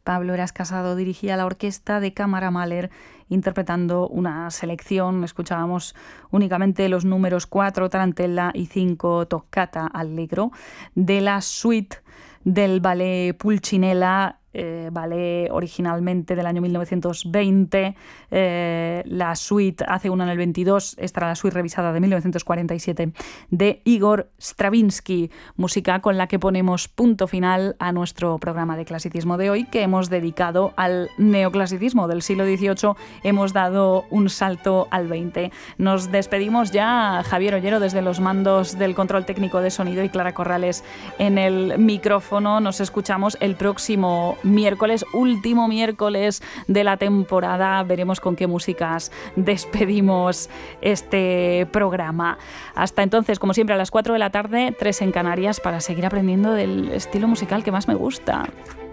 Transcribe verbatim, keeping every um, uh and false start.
Pablo Eras Casado dirigía la orquesta de cámara Mahler interpretando una selección. Escuchábamos únicamente los números cuatro, Tarantella, y cinco, Toccata Allegro, de la suite del ballet Pulcinella, eh, ballet originalmente del año mil novecientos veinte. Eh, la suite hace una en el veintidós, esta era la suite revisada de mil novecientos cuarenta y siete de Igor Stravinsky, música con la que ponemos punto final a nuestro programa de clasicismo de hoy, que hemos dedicado al neoclasicismo del siglo dieciocho. Hemos dado un salto al veinte. Nos despedimos ya, Javier Ollero desde los mandos del control técnico de sonido y Clara Corrales en el micrófono. Nos escuchamos el próximo miércoles, último miércoles de la temporada. Veremos con qué músicas despedimos este programa. Hasta entonces, como siempre, a las cuatro de la tarde, tres en Canarias, para seguir aprendiendo del estilo musical que más me gusta.